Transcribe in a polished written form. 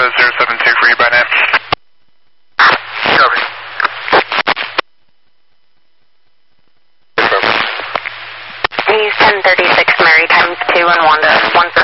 Wanda 072 for you by now. Copy. He's 1036 Maritime 2 and Wanda 1 for